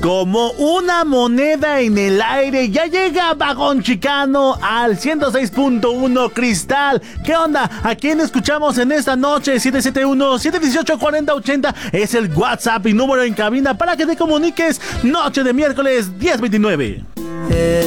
como una moneda en el aire. Ya llega Vagón Chicano al 106.1 Cristal. ¿Qué onda? ¿A quién escuchamos en esta noche? 771-718-4080 es el WhatsApp y número en cabina para que te comuniques. Noche de miércoles 10:29.